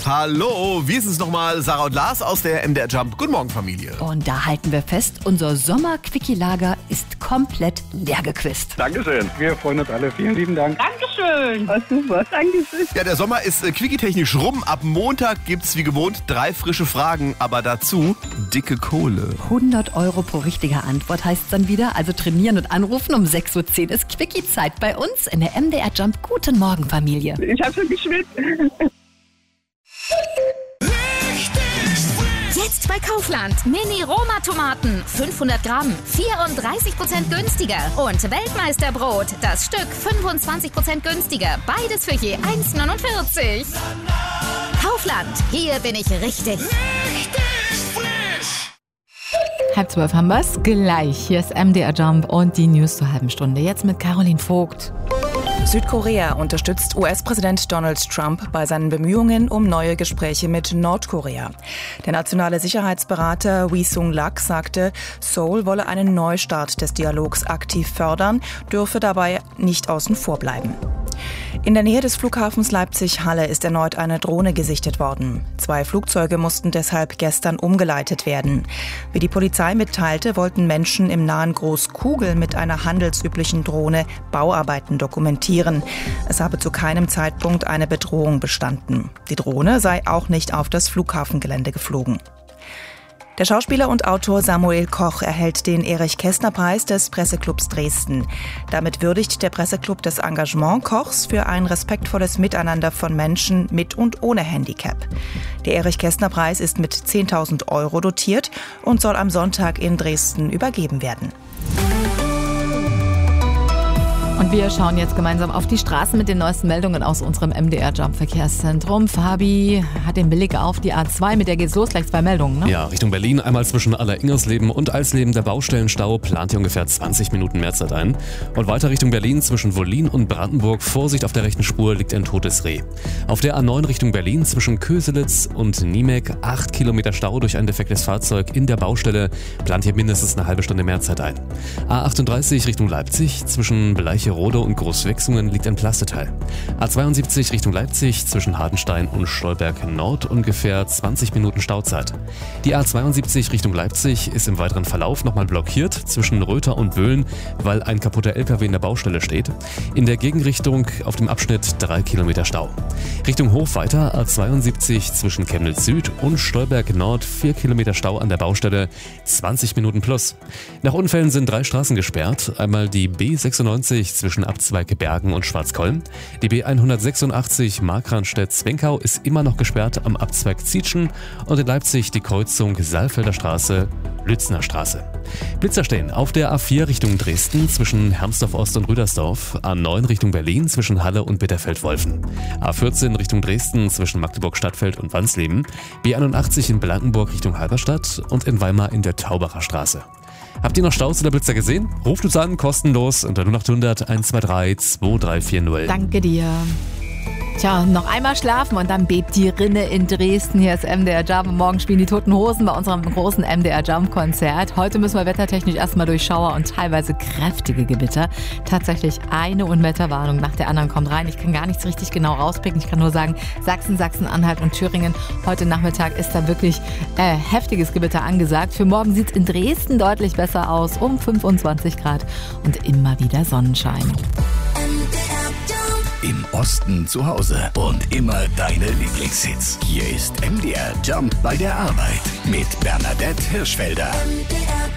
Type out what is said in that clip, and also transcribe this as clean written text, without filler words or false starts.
Hallo, wir sind es nochmal, Sarah und Lars aus der MDR Jump. Guten Morgen, Familie. Und da halten wir fest, unser Sommer-Quickie-Lager ist komplett leer gequisst. Dankeschön. Wir freuen uns alle. Vielen lieben Dank. Dankeschön. Oh, super, Dankeschön. Ja, der Sommer ist quickie-technisch rum. Ab Montag gibt's wie gewohnt 3 frische Fragen, aber dazu dicke Kohle. 100 € pro richtige Antwort heißt es dann wieder. Also trainieren und anrufen. Um 6:10 Uhr ist Quickie-Zeit bei uns in der MDR Jump. Guten Morgen, Familie. Ich habe schon geschwitzt. Jetzt bei Kaufland. Mini-Roma-Tomaten. 500 Gramm. 34% günstiger. Und Weltmeisterbrot. Das Stück 25% günstiger. Beides für je 1,49. Kaufland. Hier bin ich richtig. 11:30 haben wir's. Gleich. Hier ist MDR Jump und die News zur halben Stunde. Jetzt mit Caroline Vogt. Südkorea unterstützt US-Präsident Donald Trump bei seinen Bemühungen um neue Gespräche mit Nordkorea. Der nationale Sicherheitsberater Wi Sung-lak sagte, Seoul wolle einen Neustart des Dialogs aktiv fördern, dürfe dabei nicht außen vor bleiben. In der Nähe des Flughafens Leipzig-Halle ist erneut eine Drohne gesichtet worden. 2 Flugzeuge mussten deshalb gestern umgeleitet werden. Wie die Polizei mitteilte, wollten Menschen im nahen Großkugel mit einer handelsüblichen Drohne Bauarbeiten dokumentieren. Es habe zu keinem Zeitpunkt eine Bedrohung bestanden. Die Drohne sei auch nicht auf das Flughafengelände geflogen. Der Schauspieler und Autor Samuel Koch erhält den Erich-Kästner-Preis des Presseclubs Dresden. Damit würdigt der Presseclub das Engagement Kochs für ein respektvolles Miteinander von Menschen mit und ohne Handicap. Der Erich-Kästner-Preis ist mit 10.000 € dotiert und soll am Sonntag in Dresden übergeben werden. Und wir schauen jetzt gemeinsam auf die Straßen mit den neuesten Meldungen aus unserem MDR Jump Verkehrszentrum. Fabi hat den Blick auf die A2, mit der geht's los, gleich 2 Meldungen, ne? Ja, Richtung Berlin, einmal zwischen Aller-Ingersleben und Eisleben der Baustellenstau, plant hier ungefähr 20 Minuten mehr Zeit ein. Und weiter Richtung Berlin, zwischen Wollin und Brandenburg, Vorsicht, auf der rechten Spur liegt ein totes Reh. Auf der A9 Richtung Berlin, zwischen Köselitz und Niemek, 8 Kilometer Stau durch ein defektes Fahrzeug in der Baustelle, plant hier mindestens eine halbe Stunde mehr Zeit ein. A38 Richtung Leipzig, zwischen Bleicherode und Großwechsungen liegt ein Pflasterteil. A72 Richtung Leipzig, zwischen Hartenstein und Stolberg Nord ungefähr 20 Minuten Stauzeit. Die A72 Richtung Leipzig ist im weiteren Verlauf nochmal blockiert zwischen Röther und Wöhlen, weil ein kaputter LKW in der Baustelle steht. In der Gegenrichtung auf dem Abschnitt 3 Kilometer Stau. Richtung Hof weiter, A72 zwischen Chemnitz Süd und Stolberg Nord, 4 Kilometer Stau an der Baustelle, 20 Minuten plus. Nach Unfällen sind 3 Straßen gesperrt, einmal die B96 zwischen Abzweig Bergen und Schwarzkollm. Die B186 Markranstädt-Zwenkau ist immer noch gesperrt am Abzweig Zietschen und in Leipzig die Kreuzung Saalfelder Straße, Lützner Straße. Blitzer stehen auf der A4 Richtung Dresden zwischen Hermsdorf Ost und Rüdersdorf, A9 Richtung Berlin zwischen Halle und Bitterfeld-Wolfen, A14 Richtung Dresden zwischen Magdeburg-Stadtfeld und Wansleben, B81 in Blankenburg Richtung Halberstadt und in Weimar in der Taubacher Straße. Habt ihr noch Staus oder Blitzer gesehen? Ruft uns an, kostenlos unter 0800 123 2340. Danke dir. Tja, noch einmal schlafen und dann bebt die Rinne in Dresden. Hier ist MDR Jump. Morgen spielen die Toten Hosen bei unserem großen MDR Jump Konzert. Heute müssen wir wettertechnisch erstmal durch Schauer und teilweise kräftige Gewitter. Tatsächlich eine Unwetterwarnung nach der anderen kommt rein. Ich kann gar nichts richtig genau rauspicken. Ich kann nur sagen, Sachsen, Sachsen-Anhalt und Thüringen. Heute Nachmittag ist da wirklich heftiges Gewitter angesagt. Für morgen sieht es in Dresden deutlich besser aus. Um 25 Grad und immer wieder Sonnenschein. Im Osten zu Hause und immer deine Lieblingshits. Hier ist MDR Jump bei der Arbeit mit Bernadette Hirschfelder. MDR